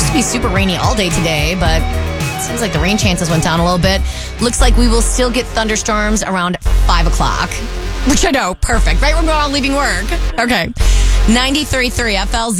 supposed to be super rainy all day today, but it seems like the rain chances went down a little bit. Looks like we will still get thunderstorms around 5 o'clock, which I know, perfect, right when we're all leaving work. Okay. 93.3 FLZ.